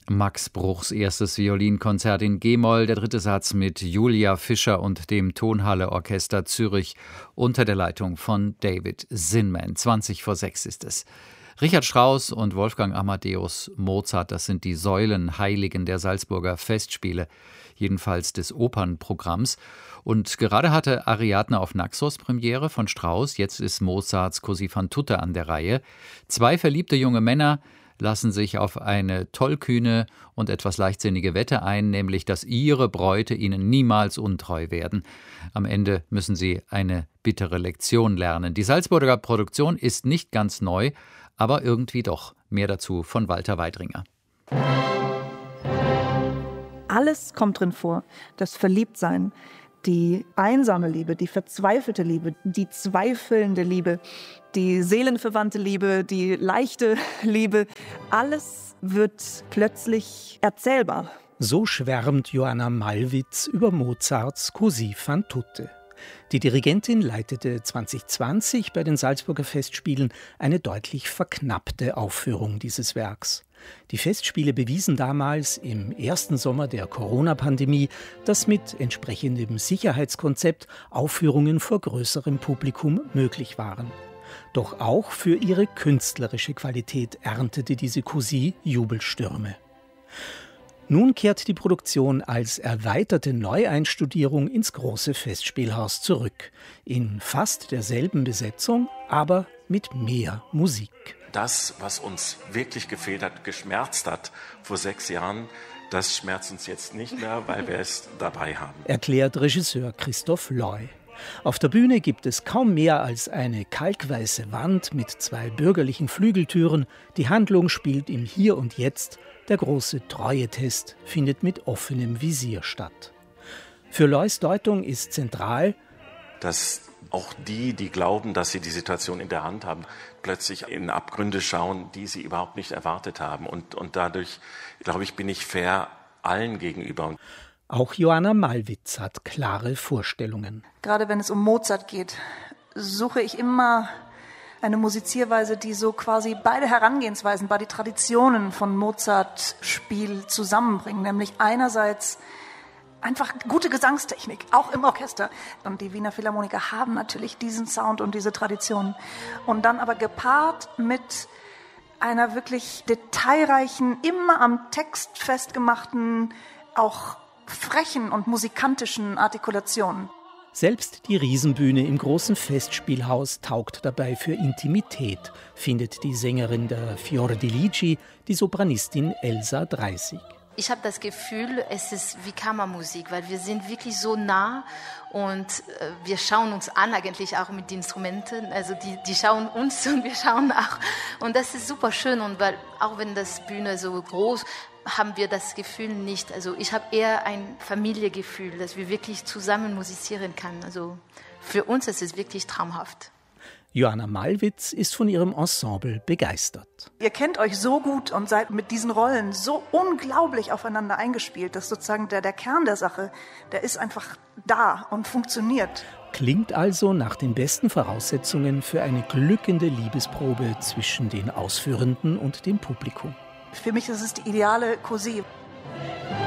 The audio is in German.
Max Bruchs erstes Violinkonzert in G-Moll, der dritte Satz mit Julia Fischer und dem Tonhalle Orchester Zürich unter der Leitung von David Zinman. 5:20 ist es. Richard Strauss und Wolfgang Amadeus Mozart, das sind die Säulenheiligen der Salzburger Festspiele, jedenfalls des Opernprogramms. Und gerade hatte Ariadne auf Naxos Premiere von Strauss, jetzt ist Mozarts Così fan tutte an der Reihe. Zwei verliebte junge Männer lassen sich auf eine tollkühne und etwas leichtsinnige Wette ein, nämlich, dass ihre Bräute ihnen niemals untreu werden. Am Ende müssen sie eine bittere Lektion lernen. Die Salzburger Produktion ist nicht ganz neu, aber irgendwie doch. Mehr dazu von Walter Weidringer. Alles kommt drin vor. Das Verliebtsein, die einsame Liebe, die verzweifelte Liebe, die zweifelnde Liebe, die seelenverwandte Liebe, die leichte Liebe. Alles wird plötzlich erzählbar. So schwärmt Joanna Malwitz über Mozarts Così fan tutte. Die Dirigentin leitete 2020 bei den Salzburger Festspielen eine deutlich verknappte Aufführung dieses Werks. Die Festspiele bewiesen damals im ersten Sommer der Corona-Pandemie, dass mit entsprechendem Sicherheitskonzept Aufführungen vor größerem Publikum möglich waren. Doch auch für ihre künstlerische Qualität erntete diese Così Jubelstürme. Nun kehrt die Produktion als erweiterte Neueinstudierung ins große Festspielhaus zurück. In fast derselben Besetzung, aber mit mehr Musik. Das, was uns wirklich gefehlt hat, geschmerzt hat vor 6 Jahren, das schmerzt uns jetzt nicht mehr, weil wir es dabei haben. Erklärt Regisseur Christoph Loy. Auf der Bühne gibt es kaum mehr als eine kalkweiße Wand mit 2 bürgerlichen Flügeltüren. Die Handlung spielt im Hier und Jetzt. Der große Treuetest findet mit offenem Visier statt. Für Loys Deutung ist zentral, dass auch die glauben, dass sie die Situation in der Hand haben, plötzlich in Abgründe schauen, die sie überhaupt nicht erwartet haben. Und dadurch, glaube ich, bin ich fair allen gegenüber. Auch Joanna Malwitz hat klare Vorstellungen. Gerade wenn es um Mozart geht, suche ich immer eine Musizierweise, die so quasi beide Herangehensweisen, beide Traditionen von Mozart-Spiel zusammenbringen. Nämlich einerseits einfach gute Gesangstechnik, auch im Orchester. Und die Wiener Philharmoniker haben natürlich diesen Sound und diese Tradition. Und dann aber gepaart mit einer wirklich detailreichen, immer am Text festgemachten, auch frechen und musikantischen Artikulationen. Selbst die Riesenbühne im großen Festspielhaus taugt dabei für Intimität, findet die Sängerin der Fior di Ligi, die Sopranistin Elsa Dreisig. Ich habe das Gefühl, es ist wie Kammermusik, weil wir sind wirklich so nah und wir schauen uns an eigentlich auch mit den Instrumenten. Also die schauen uns und wir schauen auch. Und das ist super schön und weil auch wenn das Bühne so groß haben wir das Gefühl nicht. Also ich habe eher ein Familiengefühl, dass wir wirklich zusammen musizieren können. Also für uns ist es wirklich traumhaft. Joanna Malwitz ist von ihrem Ensemble begeistert. Ihr kennt euch so gut und seid mit diesen Rollen so unglaublich aufeinander eingespielt, dass sozusagen der Kern der Sache, der ist einfach da und funktioniert. Klingt also nach den besten Voraussetzungen für eine glückende Liebesprobe zwischen den Ausführenden und dem Publikum. Für mich ist es die ideale Così.